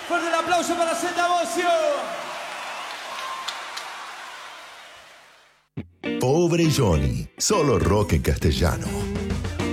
Fuerte el aplauso para Senda Bocio. Pobre Johnny, solo rock en castellano.